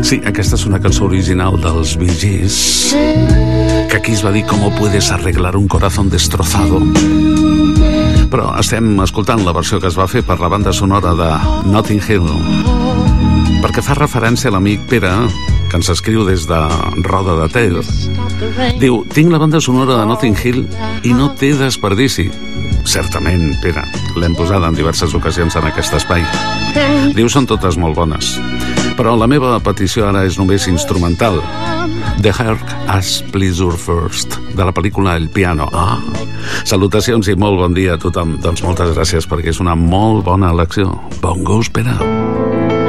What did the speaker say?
Sí, aquesta és una cançó original dels Bee Gees, que aquí es va dir «Cómo puedes arreglar un corazón destrozado». Però estem escoltant la versió que es va fer per la banda sonora de Notting Hill, perquè fa referència a l'amic Pere, que ens escriu des de Roda de Ter. Diu, tinc la banda sonora de Notting Hill i no té desperdici. Certament, Pere, l'hem posada en diverses ocasions en aquest espai. Diu, són totes molt bones. Però la meva petició ara és només instrumental. The Heart Has Pleasure First, de la pel·lícula El Piano. Salutacions i molt bon dia a tothom. Doncs moltes gràcies, perquè és una molt bona elecció. Bon gust, Pere.